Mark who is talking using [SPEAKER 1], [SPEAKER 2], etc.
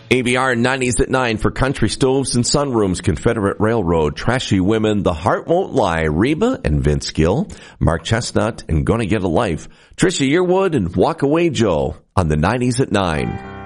[SPEAKER 1] ABR 90s at 9 for Country Stoves and Sunrooms, Confederate Railroad, Trashy Women, The Heart Won't Lie, Reba and Vince Gill, Mark Chestnut, and Gonna Get a Life, Trisha Yearwood and Walk Away Joe on the 90s at 9.